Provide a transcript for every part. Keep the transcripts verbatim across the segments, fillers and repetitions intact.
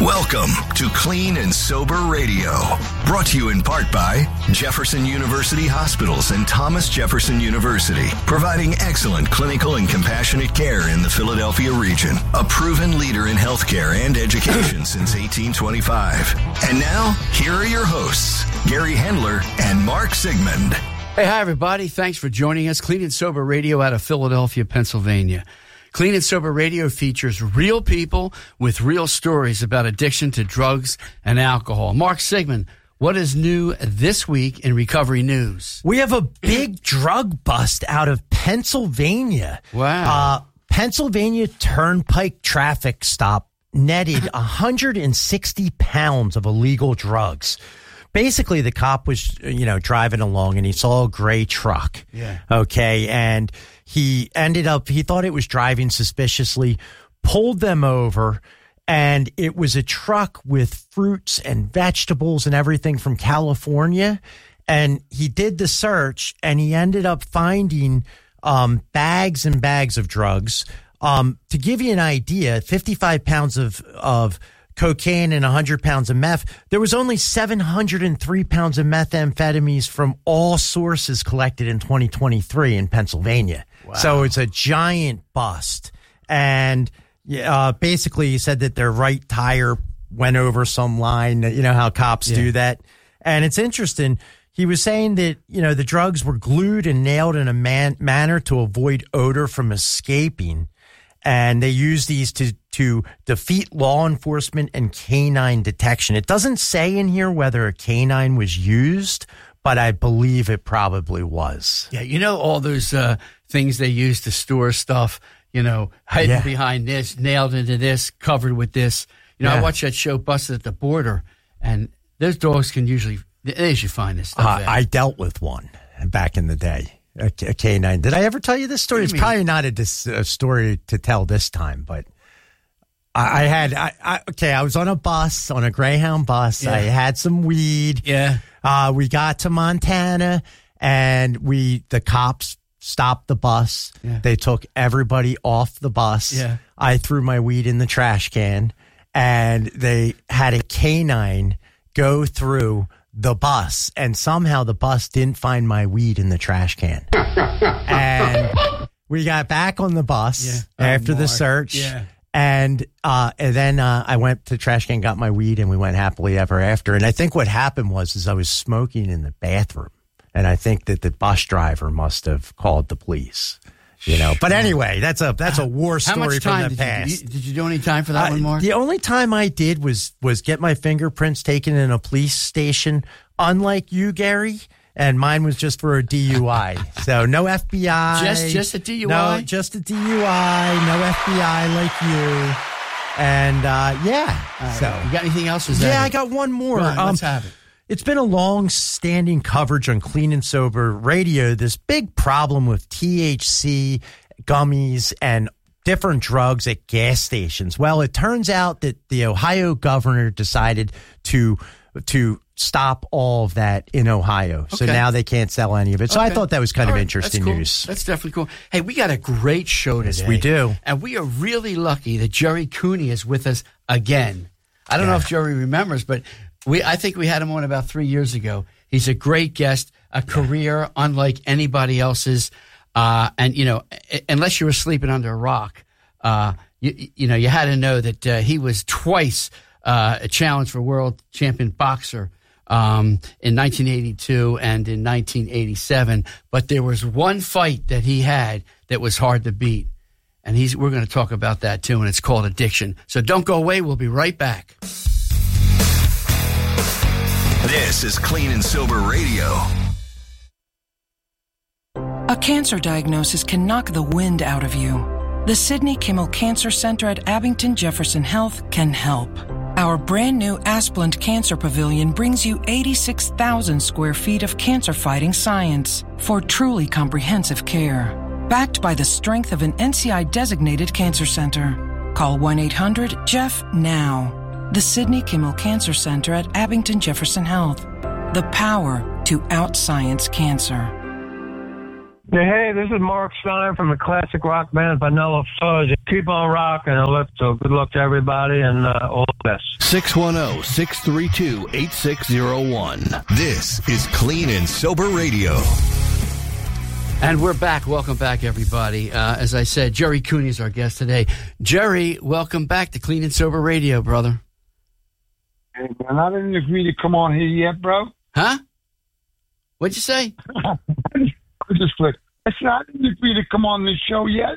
Welcome to Clean and Sober Radio, brought to you in part by Jefferson University Hospitals and Thomas Jefferson University, providing excellent clinical and compassionate care in the Philadelphia region, a proven leader in healthcare and education since eighteen twenty-five. And now, here are your hosts, Gary Hendler and Mark Sigmund. Hey, hi, everybody. Thanks for joining us. Clean and Sober Radio out of Philadelphia, Pennsylvania. Clean and Sober Radio features real people with real stories about addiction to drugs and alcohol. Mark Sigmund, what is new this week in recovery news? We have a big drug bust out of Pennsylvania. Wow. Uh, Pennsylvania Turnpike traffic stop netted one hundred sixty pounds of illegal drugs. Basically, the cop was, you know, driving along and he saw a gray truck. Yeah. Okay. And he ended up, he thought it was driving suspiciously, pulled them over, and it was a truck with fruits and vegetables and everything from California. And he did the search and he ended up finding um, bags and bags of drugs. Um, to give you an idea, fifty-five pounds of, of cocaine and one hundred pounds of meth. There was only seven hundred three pounds of methamphetamines from all sources collected in twenty twenty-three in Pennsylvania. Wow. So it's a giant bust. And uh, basically he said that their right tire went over some line. You know how cops yeah. do that. And it's interesting. He was saying that, you know, the drugs were glued and nailed in a man- manner to avoid odor from escaping. And they use these to, to defeat law enforcement and canine detection. It doesn't say in here whether a canine was used, but I believe it probably was. Yeah, you know all those uh, things they use to store stuff, you know, hidden yeah. behind this, nailed into this, covered with this. You know, yeah. I watched that show Busted at the Border, and those dogs can usually, they usually find this stuff. Uh, I dealt with one back in the day. A, a canine. Did I ever tell you this story? It's mean? probably not a, dis, a story to tell this time, but I, I had, I, I, okay, I was on a bus, on a Greyhound bus. Yeah. I had some weed. Yeah. Uh, we got to Montana and we, the cops stopped the bus. Yeah. They took everybody off the bus. Yeah. I threw my weed in the trash can and they had a canine go through the bus, and somehow the bus didn't find my weed in the trash can. And we got back on the bus yeah. after oh, the search. Yeah. And, uh, and then uh, I went to the trash can, got my weed, and we went happily ever after. And I think what happened was is I was smoking in the bathroom, and I think that the bus driver must have called the police. You know, but anyway, that's a that's a war story from the did past. You, did you do any time for that uh, one, Mark? The only time I did was was get my fingerprints taken in a police station. Unlike you, Gary, and mine was just for a D U I. So no F B I. Just just a D U I. No, just a D U I. No F B I like you. And uh, yeah. Right. So you got anything else? Is yeah, that I it? got one more. Right, um, let's have it. It's been a long-standing coverage on Clean and Sober Radio. This big problem with T H C, gummies, and different drugs at gas stations. Well, it turns out that the Ohio governor decided to to stop all of that in Ohio. So okay. now they can't sell any of it. So okay. I thought that was kind all of right. interesting That's cool. news. That's definitely cool. Hey, we got a great show today. Yes, we do. And we are really lucky that Jerry Cooney is with us again. I don't yeah. know if Jerry remembers, but we I think we had him on about three years ago. He's a great guest, a yeah. career unlike anybody else's. Uh, and, you know, unless you were sleeping under a rock, uh, you, you know, you had to know that uh, he was twice uh, a challenge for world champion boxer um, in nineteen eighty-two and in nineteen eighty-seven. But there was one fight that he had that was hard to beat. And he's we're going to talk about that, too, and it's called addiction. So don't go away. We'll be right back. This is Clean and Sober Radio. A cancer diagnosis can knock the wind out of you. The Sidney Kimmel Cancer Center at Abington Jefferson Health can help. Our brand new Asplund Cancer Pavilion brings you eighty-six thousand square feet of cancer-fighting science for truly comprehensive care. Backed by the strength of an N C I-designated cancer center. Call one eight hundred J E F F now. The Sidney Kimmel Cancer Center at Abington Jefferson Health. The power to out-science cancer. Yeah, hey, this is Mark Stein from the classic rock band Vanilla Fudge. Keep on rocking, Ellipso. Good luck to everybody, and uh, all the best. six one zero, six three two, eight six zero one. This is Clean and Sober Radio. And we're back. Welcome back, everybody. Uh, as I said, Jerry Cooney is our guest today. Jerry, welcome back to Clean and Sober Radio, brother. Hey, man, I didn't agree to come on here yet, bro. Huh? What'd you say? I just clicked. I said, I didn't agree to come on this show yet.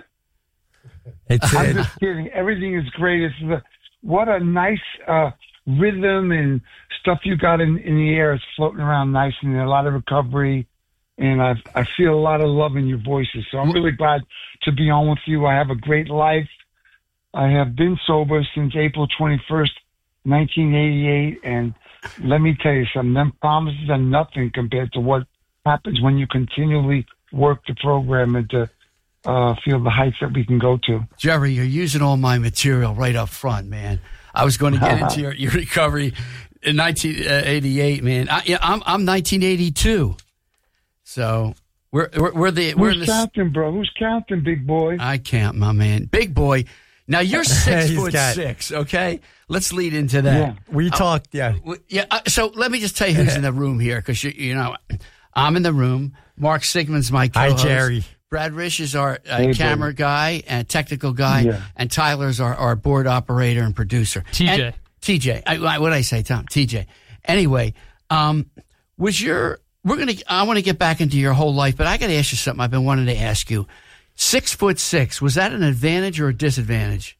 It's I'm it. just kidding. Everything is great. It's the, what a nice uh, rhythm and stuff you got in, in the air. It's floating around nice, and a lot of recovery. And I I feel a lot of love in your voices. So I'm really glad to be on with you. I have a great life. I have been sober since April twenty-first, nineteen eighty-eight. And let me tell you something, them promises are nothing compared to what happens when you continually work the program and to uh, feel the heights that we can go to. Jerry, you're using all my material right up front, man. I was going to get into your, your recovery in nineteen eighty-eight, man. I, yeah, I'm I'm nineteen eighty-two. So we're we're, we're the we're Who's in the, counting, bro? Who's counting, big boy? I can't, my man. Big boy. Now you're six He's foot got- six. Okay, let's lead into that. Yeah. We talked, yeah. Well, yeah. Uh, so let me just tell you who's in the room here, because you you know I'm in the room. Mark Sigmund's my Hi, co-host. Jerry. Brad Rich is our uh, Hey, camera buddy. guy and technical guy, Yeah. and Tyler's our, our board operator and producer. T J. And, T J. I, what did I say, Tom? T J. Anyway, um, was your we're gonna I want to get back into your whole life, but I got to ask you something I've been wanting to ask you. Six foot six, was that an advantage or a disadvantage?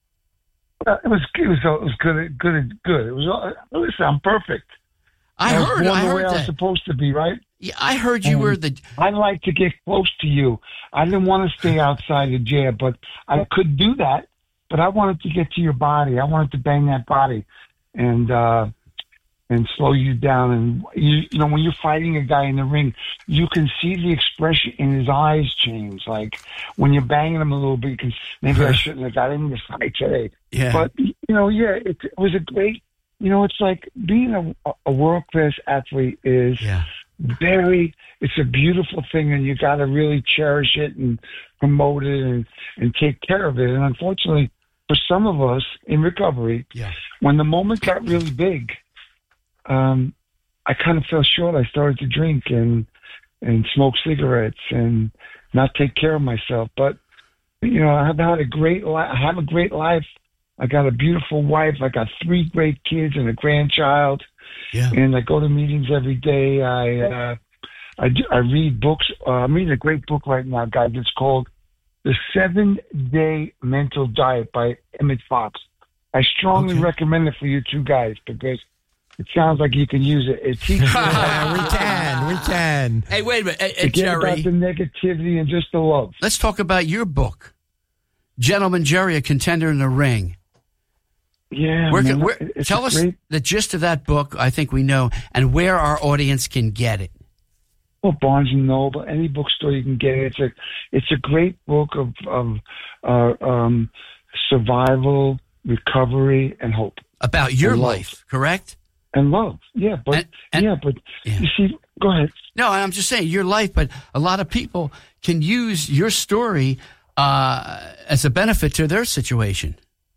Uh, it was it was it was good good good. It was uh, listen, I'm perfect. I was heard born I the way heard I was that. supposed to be, right? Yeah, I heard you Um, were the. I'd like to get close to you. I didn't want to stay outside the jail, but I could do that. But I wanted to get to your body. I wanted to bang that body, and uh, and slow you down. And you, you know, when you're fighting a guy in the ring, you can see the expression in his eyes change. Like when you're banging him a little bit, you can maybe I shouldn't have got in this fight today. Yeah. But you know, yeah, it, it was a great. You know, it's like being a, a world class athlete is. Yeah. Very, it's a beautiful thing, and you got to really cherish it and promote it and, and take care of it. And unfortunately, for some of us in recovery, Yeah. when the moment got really big, um, I kind of fell short. I started to drink and and smoke cigarettes and not take care of myself. But you know, I've had a great life. I have a great life. I got a beautiful wife. I got three great kids and a grandchild. Yeah. And I go to meetings every day. I uh, I, do, I read books. Uh, I'm reading a great book right now, guys. It's called The Seven Day Mental Diet by Emmett Fox. I strongly Okay. recommend it for you two guys because it sounds like you can use it. It teaches you how we can, we can. Hey, wait a minute, hey, hey, to get Jerry. about the negativity and just the love. Let's talk about your book, Gentleman Jerry, a contender in the ring. Yeah, Where man, can, where, it's tell a us great, the gist of that book. I think we know, and where our audience can get it. well, Barnes and Noble, any bookstore you can get it. It's a, it's a great book of of uh, um, survival, recovery, and hope. About your And love. life, correct? And love, yeah, but And- and- yeah, but Yeah. you see, go ahead. No, I'm just saying your life, but a lot of people can use your story uh, as a benefit to their situation.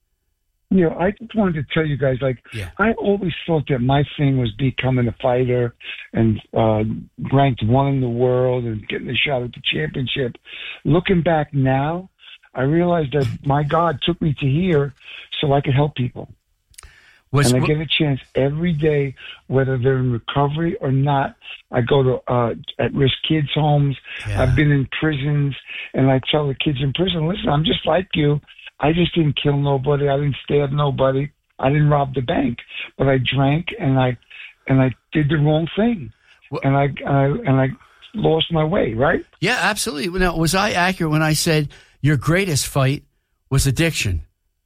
You know, I just wanted to tell you guys, like, Yeah. I always thought that my thing was becoming a fighter and uh, ranked one in the world and getting a shot at the championship. Looking back now, I realized that my God took me to here so I could help people. Was And I get a chance every day, whether they're in recovery or not. I go to uh, at-risk kids' homes. Yeah. I've been in prisons, and I tell the kids in prison, listen, I'm just like you. I just didn't kill nobody. I didn't stab nobody. I didn't rob the bank. But I drank, and I and I did the wrong thing. Well- and I, and I and I lost my way, right? Yeah, absolutely. Now, was I accurate when I said your greatest fight was addiction?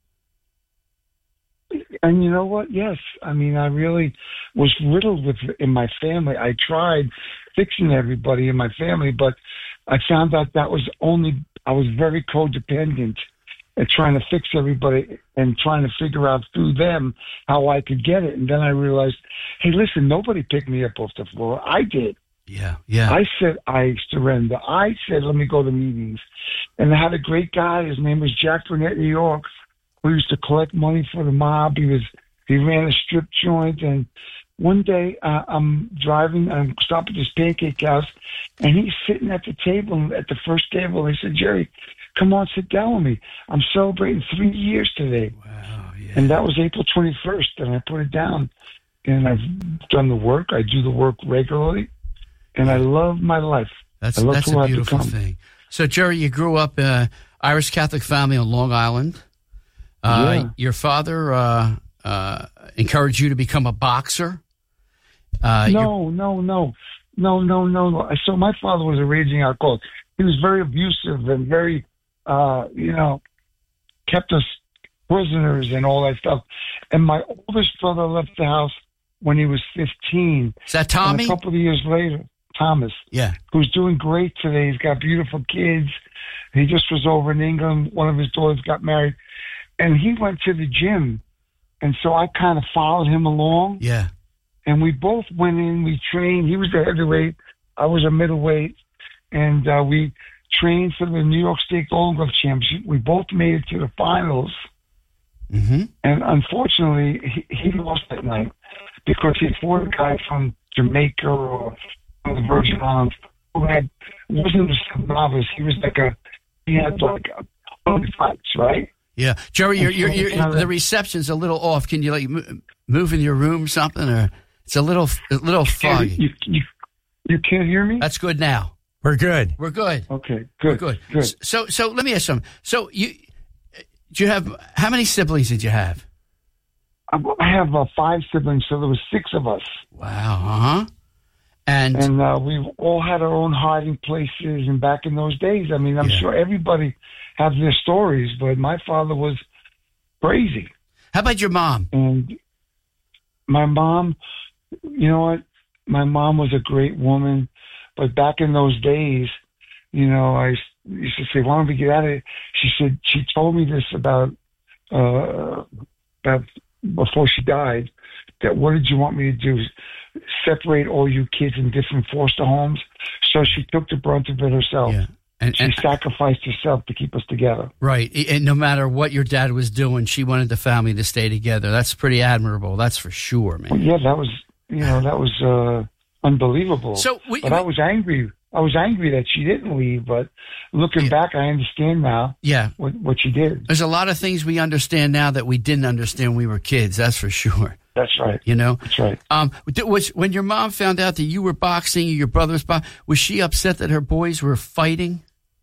And you know what? Yes. I mean, I really was riddled with in my family. I tried fixing everybody in my family, but I found out that was only, I was very codependent at trying to fix everybody and trying to figure out through them how I could get it. And then I realized, hey, listen, nobody picked me up off the floor. I did. Yeah, yeah. I said, I surrender. I said, let me go to meetings. And I had a great guy. His name was Jack Burnett, New York, who used to collect money for the mob. He was, he ran a strip joint. And one day uh, I'm driving, I'm stopping at this pancake house, and he's sitting at the table, at the first table. He said, Jerry, come on, sit down with me. I'm celebrating three years today. Wow, yeah. And that was April twenty-first, and I put it down. And I've done the work. I do the work regularly. And I love my life. That's I love that's who a I've beautiful become. thing. So, Jerry, you grew up uh, Irish Catholic family on Long Island. Uh, Yeah. Your father uh, uh, encouraged you to become a boxer. Uh, No, no, no, no, no, no, no. So my father was a raging alcoholic. He was very abusive and very, uh, you know, kept us prisoners and all that stuff. And my oldest brother left the house when he was fifteen. Is that Tommy? And a couple of years later, Thomas, Yeah. who's doing great today. He's got beautiful kids. He just was over in England. One of his daughters got married. And he went to the gym. And so I kind of followed him along. Yeah. And we both went in. We trained. He was a heavyweight. I was a middleweight. And uh, we trained for the New York State Golden Glove Championship. We both made it to the finals. Mm-hmm. And unfortunately, he, he lost that night because he fought a guy from Jamaica or from the Virgin Islands who had, wasn't a novice. He was like a, he had like a hundred fights, right? Yeah. Jerry, you're, you're, you're, the reception's a little off. Can you like m- move in your room or something? Or it's a little, a little foggy. You, you, you can't hear me? That's good now. We're good. We're good. Okay, We're good. good. So, so let me ask something. So you, do you have, how many siblings did you have? I I have uh, five siblings, so there was six of us. Wow. Uh-huh. And, And uh, we all had our own hiding places. And back in those days, I mean, I'm Yeah. sure everybody has their stories, but my father was crazy. how about your mom? And my mom, you know what? My mom was a great woman, but back in those days, you know, I used to say, why don't we get out of it? She said, she told me this about, uh, about before she died, that what did you want me to do? Separate all you kids in different foster homes. So she took the brunt of it herself. Yeah. And, She and sacrificed herself to keep us together. right. And no matter what your dad was doing, she wanted the family to stay together. That's pretty admirable. That's for sure, man. Yeah, that was, you know, that was uh, unbelievable. So we, But I was angry. I was angry that she didn't leave. But looking Yeah. back, I understand now yeah. what, what she did. There's a lot of things we understand now that we didn't understand when we were kids. That's for sure. That's right. You know, That's right. um, was when your mom found out that you were boxing, your brother was boxing, was she upset that her boys were fighting?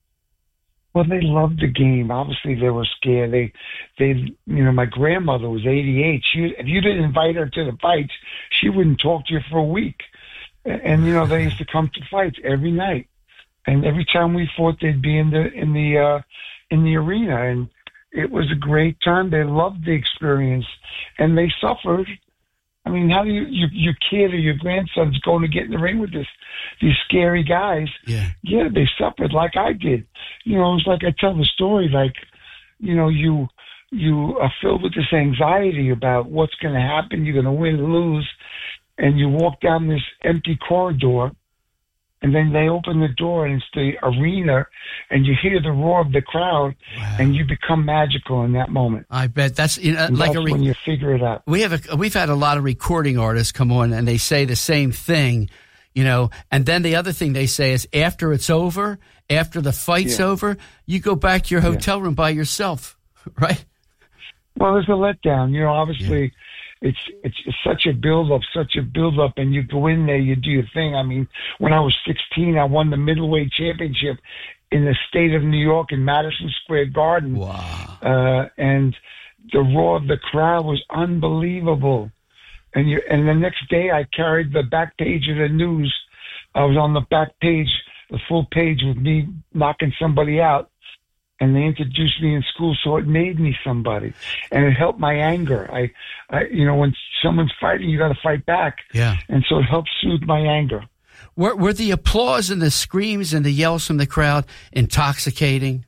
Well, they loved the game. Obviously, they were scared. They, they, you know, my grandmother was eighty-eight. She, if you didn't invite her to the fights, she wouldn't talk to you for a week. And, and you know, they used to come to fights every night. And every time we fought, they'd be in the in the uh, in the arena, and it was a great time. They loved the experience, and they suffered. I mean, how do you, you your kid or your grandson's going to get in the ring with this these scary guys? Yeah. Yeah, they suffered like I did. You know, it's like I tell the story, like, you know, you you are filled with this anxiety about what's going to happen. You're going to win or lose, and you walk down this empty corridor. And then they open the door, and it's the arena, and you hear the roar of the crowd, Wow. and you become magical in that moment. I bet that's you know, And like that's a re- when you figure it out. we have a, we've had a lot of recording artists come on and they say the same thing, you know, and then the other thing they say is after it's over, after the fight's Yeah. over, you go back to your hotel room by yourself, right? Well, there's a letdown. You know, obviously, it's, it's it's such a build-up, such a build-up, and you go in there, you do your thing. I mean, when I was sixteen, I won the middleweight championship in the state of New York in Madison Square Garden. Wow. Uh, and the roar of the crowd was unbelievable. And you, and the next day, I carried the back page of the news. I was on the back page, the full page with me knocking somebody out. And they introduced me in school, so it made me somebody, and it helped my anger. I, I you know, when someone's fighting, you got to fight back. Yeah. And so it helped soothe my anger. Were, were the applause and the screams and the yells from the crowd intoxicating?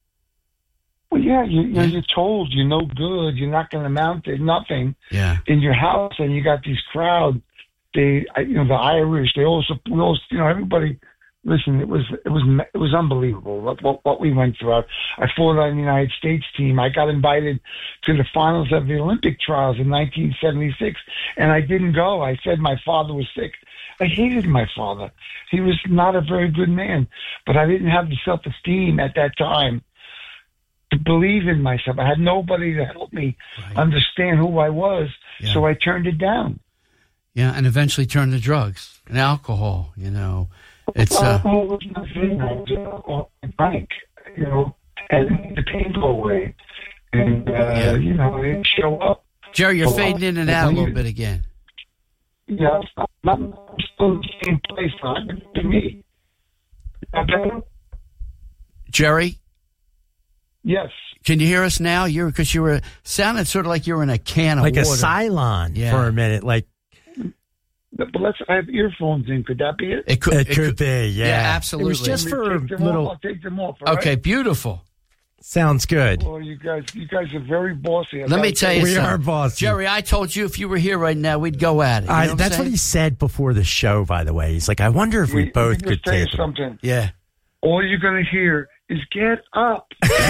Well, yeah, you, you know, Yeah. you're told you're no good, you're not going to amount to nothing Yeah. in your house, and you got these crowd, they, I, you know, the Irish, they also, we also, you know, everybody. Listen, it was it was it was unbelievable what what, what we went through. I, I fought on the United States team. I got invited to the finals of the Olympic trials in nineteen seventy-six, and I didn't go. I said my father was sick. I hated my father. He was not a very good man, but I didn't have the self-esteem at that time to believe in myself. I had nobody to help me right. understand who I was, yeah. so I turned it down. Yeah, and eventually turned to drugs and alcohol, you know. It's uh, alcohol was nothing. I was uh, drank, you know, and the pain go away. And, uh, yeah. you know, it didn't show up. Jerry, you're fading in and out a little bit again. Yeah, I'm still in the same place. Not to me. Okay? Jerry? Yes. Can you hear us now? You're because you were sounded sort of like you were in a can of like water. Like a Cylon yeah. for a minute. Like, but let's. I have earphones in. Could that be it? It could. It, it could, could be. Yeah. yeah, absolutely. It was just for a little. Off, I'll take them off. All okay, right? beautiful. Sounds good. Well, you guys, you guys are very bossy. Let me tell you, we something. are bossy. Jerry, I told you if you were here right now, we'd go at it. You know I, what that's saying? what he said before the show. By the way, he's like, I wonder if we you, both you could tell you take something. Yeah. All you're gonna hear is "Get up."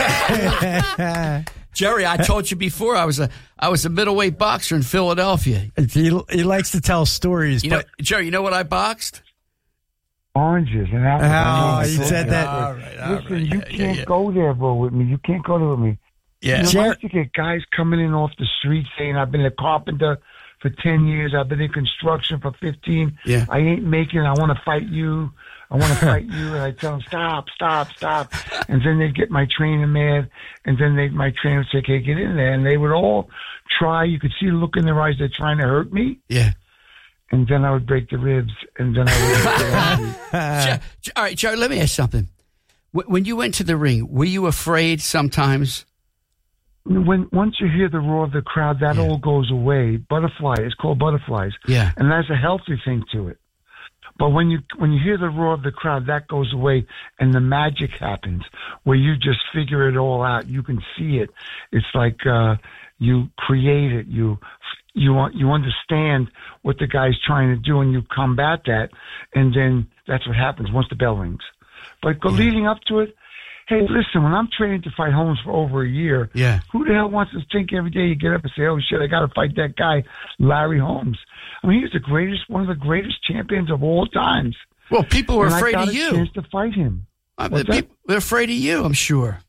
Jerry, I told you before I was a I was a middleweight boxer in Philadelphia. He he likes to tell stories. You but know, Jerry, you know what I boxed? Oranges and apples. Oh, he said that. All right, all Listen, right. you Yeah, can't yeah, yeah. go there, bro, with me. You can't go there with me. Yeah. You know, I used to get guys coming in off the street saying, I've been a carpenter for ten years. I've been in construction for fifteen. Yeah. I ain't making it. I want to fight you. I want to fight you. And I tell them, stop, stop, stop. And then they'd get my trainer mad. And then they, my trainer would say, okay, get in there. And they would all try. You could see the look in their eyes. They're trying to hurt me. Yeah. And then I would break the ribs. And then I would. Jer- all right, Jerry, let me ask something. When you went to the ring, were you afraid sometimes? When once you hear the roar of the crowd, that yeah. all goes away. Butterfly, it's called butterflies. Yeah. And that's a healthy thing to it. But when you when you hear the roar of the crowd, that goes away, and the magic happens where you just figure it all out. You can see it. It's like uh, you create it. You you want you understand what the guy's trying to do, and you combat that, and then that's what happens once the bell rings. But go, yeah. leading up to it, hey, listen, when I'm training to fight Holmes for over a year, yeah. who the hell wants to think every day you get up and say, oh, shit, I got to fight that guy, Larry Holmes? I mean, he's the greatest, one of the greatest champions of all times. Well, people were and afraid I got of a you. chance to fight him. I mean, people, they're afraid of you, I'm sure.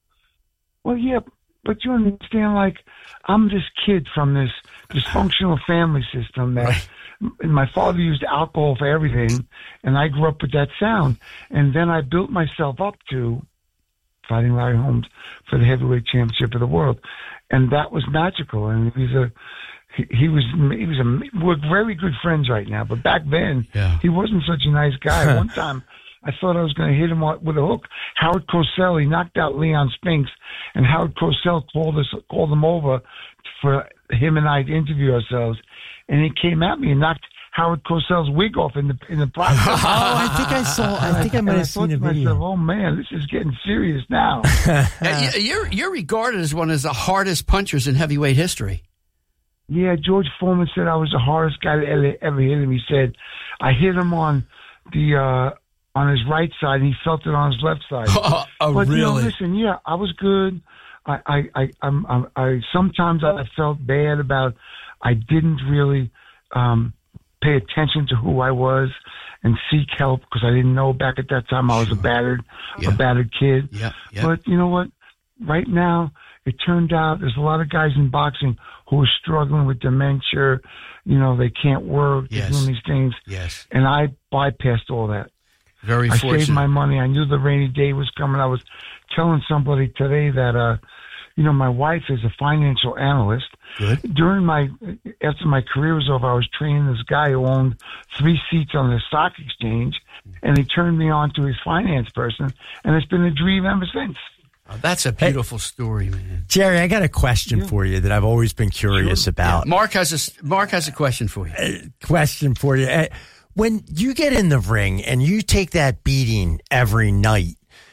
Well, yeah, but you understand, like, I'm this kid from this dysfunctional family system that right. my father used alcohol for everything, and I grew up with that sound. And then I built myself up to fighting Larry Holmes for the heavyweight championship of the world, and that was magical. And he's a he, he was he was a we're very good friends right now, but back then yeah. he wasn't such a nice guy. One time I thought I was going to hit him with a hook. Howard Cosell, he knocked out Leon Spinks, and Howard Cosell called us called him over for him and I to interview ourselves, and he came at me and knocked Howard Cosell's wig off in the in the process. Oh, I think I saw. I think I might have seen a video. Myself, oh man, this is getting serious now. uh, you're you're regarded as one of the hardest punchers in heavyweight history. Yeah, George Foreman said I was the hardest guy to ever, ever hit him. He said I hit him on the uh, on his right side, and he felt it on his left side. Oh, oh but, really? You know, listen, yeah, I was good. I I I I'm, I'm, I sometimes I felt bad about I didn't really. Um, pay attention to who I was and seek help because I didn't know back at that time I was sure. a battered, yeah. a battered kid. Yeah, yeah. But you know what? Right now, it turned out there's a lot of guys in boxing who are struggling with dementia. You know, they can't work. Yes. They're doing these things. Yes. And I bypassed all that. Very I fortunate. saved my money. I knew the rainy day was coming. I was telling somebody today that, uh, you know, my wife is a financial analyst. Good. During my, after my career was over, I was training this guy who owned three seats on the stock exchange, and he turned me on to his finance person, and it's been a dream ever since. Oh, that's a beautiful hey, story, man. Jerry, I got a question yeah. for you that I've always been curious sure. about. Yeah. Mark has a Mark has a question for you. A question for you. Uh, when you get in the ring and you take that beating every night,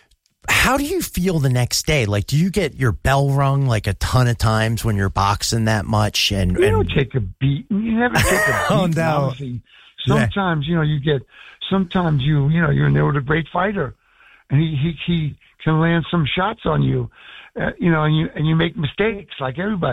how do you feel the next day? Like, do you get your bell rung like a ton of times when you're boxing that much? And you and... don't take a beat. You never take a beat. Oh, no. Obviously. Sometimes, yeah. you know, you get, sometimes you, you know, you're in there with a great fighter and he, he, he can land some shots on you, uh, you know, and you, and you make mistakes like everybody.